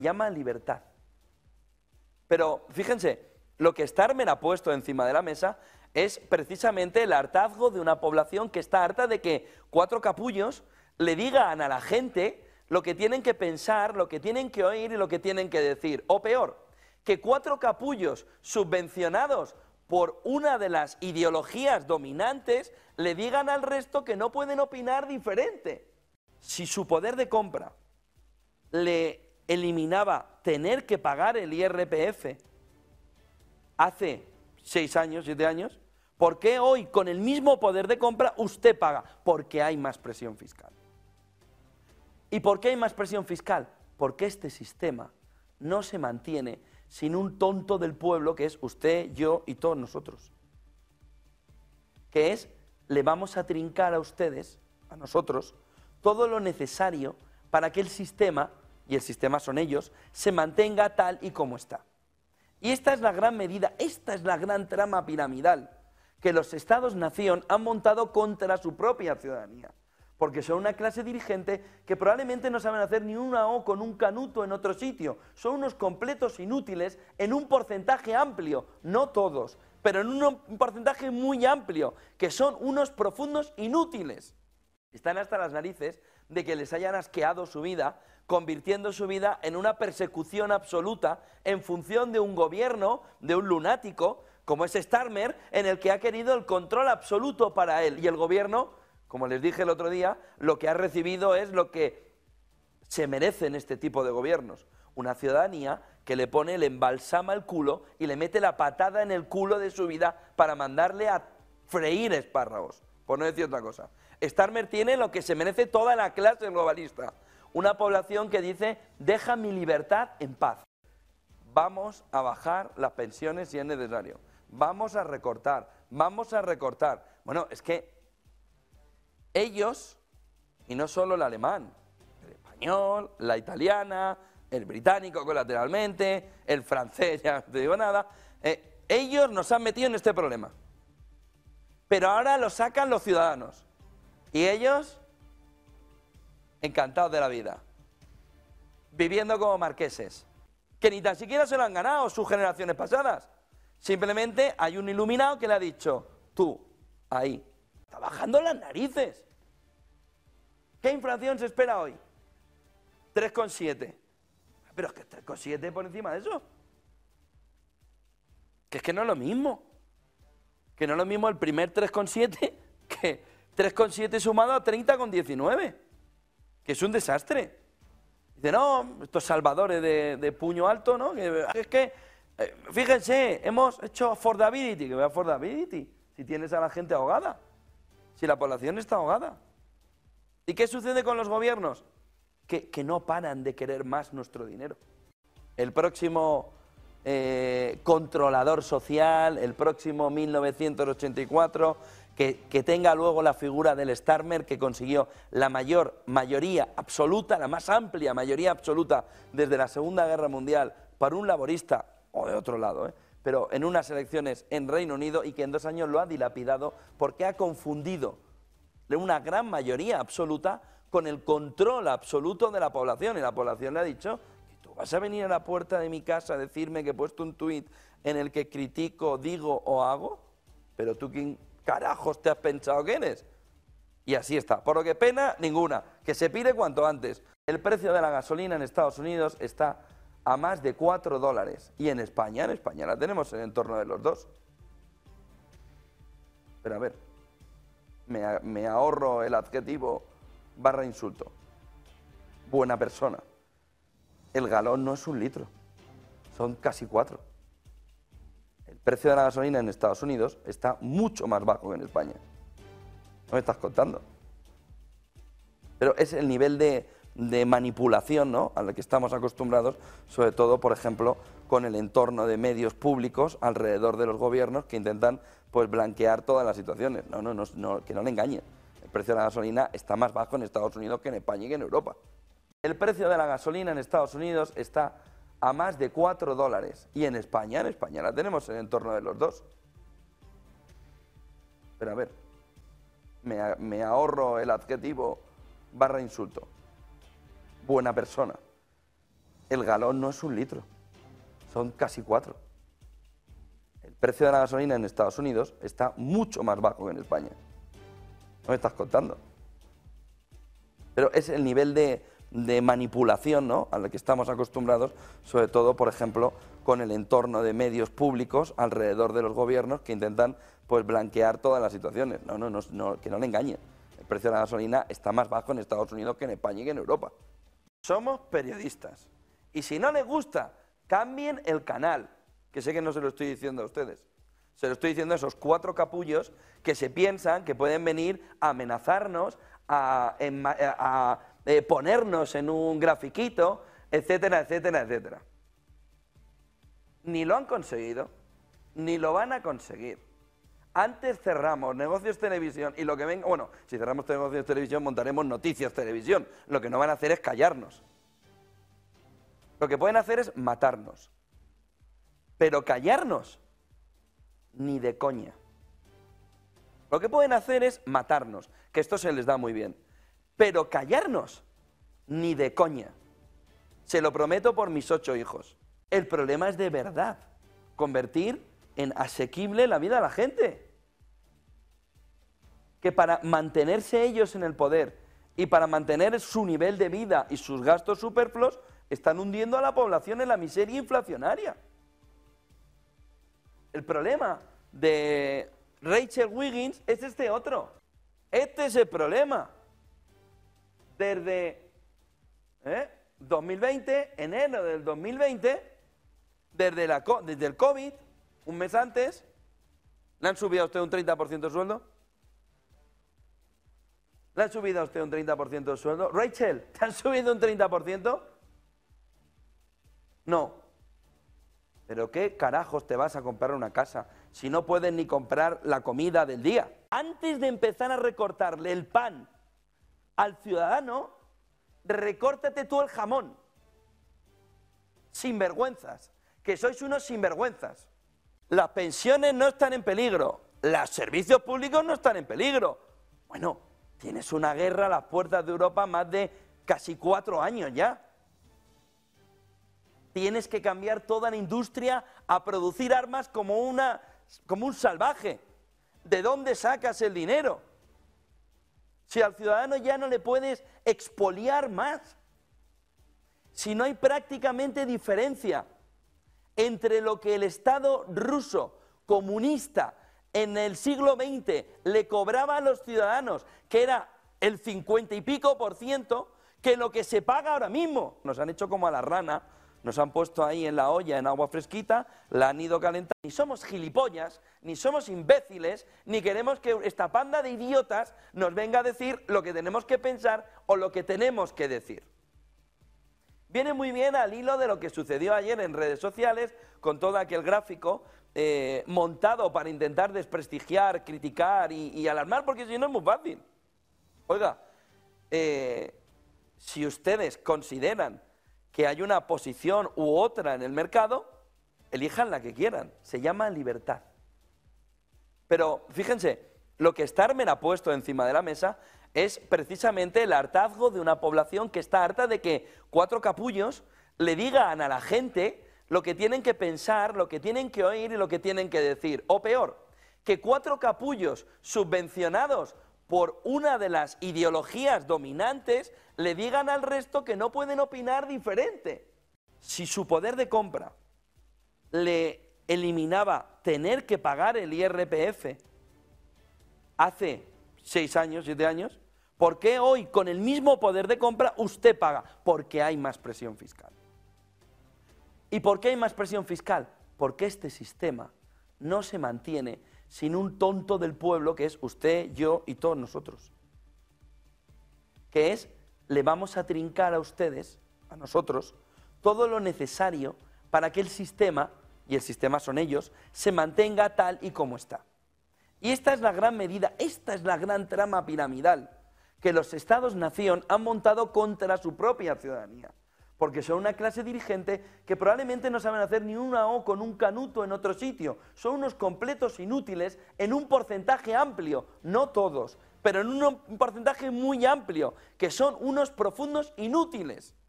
llama libertad. Pero fíjense, lo que Starmer ha puesto encima de la mesa es precisamente el hartazgo de una población que está harta de que cuatro capullos le digan a la gente lo que tienen que pensar, lo que tienen que oír y lo que tienen que decir. O peor, que cuatro capullos subvencionados por una de las ideologías dominantes le digan al resto que no pueden opinar diferente. Si su poder de compra le eliminaba tener que pagar el IRPF hace 6 años, 7 años, ¿por qué hoy con el mismo poder de compra usted paga? Porque hay más presión fiscal. ¿Y por qué hay más presión fiscal? Porque este sistema no se mantiene sin un tonto del pueblo que es usted, yo y todos nosotros. Que es, le vamos a trincar a ustedes, a nosotros, todo lo necesario para que el sistema, y el sistema son ellos, se mantenga tal y como está. Y esta es la gran medida, esta es la gran trama piramidal que los Estados-nación han montado contra su propia ciudadanía. Porque son una clase dirigente que probablemente no saben hacer ni una O con un canuto en otro sitio. Son unos completos inútiles en un porcentaje amplio, no todos, pero en un porcentaje muy amplio, que son unos profundos inútiles. Están hasta las narices de que les hayan asqueado su vida, convirtiendo su vida en una persecución absoluta en función de un gobierno, de un lunático, como es Starmer, en el que ha querido el control absoluto para él. Y el gobierno, como les dije el otro día, lo que ha recibido es lo que se merecen este tipo de gobiernos. Una ciudadanía que le pone, le embalsama el culo y le mete la patada en el culo de su vida para mandarle a freír espárragos, por no decir otra cosa. Starmer tiene lo que se merece toda la clase globalista. Una población que dice, deja mi libertad en paz. Vamos a bajar las pensiones si es necesario. Vamos a recortar, vamos a recortar. Bueno, es que ellos, y no solo el alemán, el español, la italiana, el británico colateralmente, el francés, ya no te digo nada, ellos nos han metido en este problema. Pero ahora lo sacan los ciudadanos. Y ellos, encantados de la vida, viviendo como marqueses, que ni tan siquiera se lo han ganado sus generaciones pasadas. Simplemente hay un iluminado que le ha dicho, tú, ahí, está bajando las narices. ¿Qué inflación se espera hoy? 3,7. Pero es que 3,7 por encima de eso. Que es que no es lo mismo. Que no es lo mismo el primer 3,7 que 3,7 sumado a 30,19. Que es un desastre. Dice, no, estos salvadores de puño alto, ¿no? Que es que, fíjense, hemos hecho affordability. ¿Qué affordability? Si tienes a la gente ahogada. Si la población está ahogada. ¿Y qué sucede con los gobiernos? Que no paran de querer más nuestro dinero. El próximo controlador social, el próximo 1984, que tenga luego la figura del Starmer, que consiguió la mayoría absoluta, la más amplia mayoría absoluta desde la Segunda Guerra Mundial para un laborista, o de otro lado, pero en unas elecciones en Reino Unido, y que en 2 años lo ha dilapidado porque ha confundido una gran mayoría absoluta con el control absoluto de la población. Y la población le ha dicho, ¿tú vas a venir a la puerta de mi casa a decirme que he puesto un tuit en el que critico, digo o hago? Pero tú, ¿quién carajos te has pensado que eres? Y así está. Por lo que pena, ninguna. Que se pide cuanto antes. El precio de la gasolina en Estados Unidos está a más de $4. Y en España la tenemos en el entorno de los 2. Pero a ver, me ahorro el adjetivo / insulto. Buena persona. El galón no es 1 litro, son casi 4. El precio de la gasolina en Estados Unidos está mucho más bajo que en España. No me estás contando. Pero es el nivel de manipulación, ¿no?, al que estamos acostumbrados, sobre todo, por ejemplo, con el entorno de medios públicos alrededor de los gobiernos que intentan, pues, blanquear todas las situaciones. No, que no le engañen. El precio de la gasolina está más bajo en Estados Unidos que en España y que en Europa. El precio de la gasolina en Estados Unidos está a más de $4. Y en España la tenemos en el entorno de los 2. Pero a ver, me ahorro el adjetivo / insulto. Buena persona. el galón no es 1 litro, son casi 4. El precio de la gasolina en Estados Unidos está mucho más bajo que en España. No me estás contando. Pero es el nivel de manipulación, ¿no?, al que estamos acostumbrados, sobre todo, por ejemplo, con el entorno de medios públicos alrededor de los gobiernos que intentan, pues, blanquear todas las situaciones. No, que no le engañen. El precio de la gasolina está más bajo en Estados Unidos que en España y que en Europa. Somos periodistas. Y si no les gusta, cambien el canal. Que sé que no se lo estoy diciendo a ustedes. Se lo estoy diciendo a esos 4 capullos que se piensan que pueden venir a amenazarnos, a ponernos en un grafiquito, etcétera, etcétera, etcétera. Ni lo han conseguido, ni lo van a conseguir. Antes cerramos Negocios Televisión y lo que venga... Bueno, si cerramos Negocios Televisión montaremos Noticias Televisión. Lo que no van a hacer es callarnos. Lo que pueden hacer es matarnos. Pero callarnos, ni de coña. Lo que pueden hacer es matarnos, que esto se les da muy bien. Pero callarnos, ni de coña. Se lo prometo por mis 8 hijos. El problema es de verdad convertir en asequible la vida de la gente. Que para mantenerse ellos en el poder y para mantener su nivel de vida y sus gastos superfluos, están hundiendo a la población en la miseria inflacionaria. El problema de Rachel Wiggins es este otro. Este es el problema. Desde 2020, enero del 2020, desde el COVID, un mes antes, ¿le han subido a usted un 30% el sueldo? ¿Le han subido a usted un 30% el sueldo? Rachel, ¿te han subido un 30%? No. ¿Pero qué carajos te vas a comprar una casa si no puedes ni comprar la comida del día? Antes de empezar a recortarle el pan al ciudadano, recórtate tú el jamón. Sinvergüenzas, que sois unos sinvergüenzas. Las pensiones no están en peligro, los servicios públicos no están en peligro. Bueno, tienes una guerra a las puertas de Europa más de casi 4 años ya. Tienes que cambiar toda la industria a producir armas como un salvaje. ¿De dónde sacas el dinero? Si al ciudadano ya no le puedes expoliar más. Si no hay prácticamente diferencia entre lo que el Estado ruso comunista en el siglo XX le cobraba a los ciudadanos, que era el 50 y pico %, que lo que se paga ahora mismo. Nos han hecho como a la rana. Nos han puesto ahí en la olla, en agua fresquita, la han ido calentando. Ni somos gilipollas, ni somos imbéciles, ni queremos que esta panda de idiotas nos venga a decir lo que tenemos que pensar o lo que tenemos que decir. Viene muy bien al hilo de lo que sucedió ayer en redes sociales con todo aquel gráfico montado para intentar desprestigiar, criticar y alarmar, porque si no es muy fácil. Oiga, si ustedes consideran que hay una posición u otra en el mercado, elijan la que quieran. Se llama libertad. Pero fíjense, lo que Starmer ha puesto encima de la mesa es precisamente el hartazgo de una población que está harta de que 4 capullos le digan a la gente lo que tienen que pensar, lo que tienen que oír y lo que tienen que decir. O peor, que 4 capullos subvencionados por una de las ideologías dominantes le digan al resto que no pueden opinar diferente. Si su poder de compra le eliminaba tener que pagar el IRPF hace 6 años, 7 años, ¿por qué hoy con el mismo poder de compra usted paga? Porque hay más presión fiscal. ¿Y por qué hay más presión fiscal? Porque este sistema no se mantiene sin un tonto del pueblo que es usted, yo y todos nosotros. Que es, le vamos a trincar a ustedes, a nosotros, todo lo necesario para que el sistema, y el sistema son ellos, se mantenga tal y como está. Y esta es la gran medida, esta es la gran trama piramidal que los Estados-nación han montado contra su propia ciudadanía. Porque son una clase dirigente que probablemente no saben hacer ni una O con un canuto en otro sitio. Son unos completos inútiles en un porcentaje amplio, no todos, pero en un porcentaje muy amplio, que son unos profundos inútiles.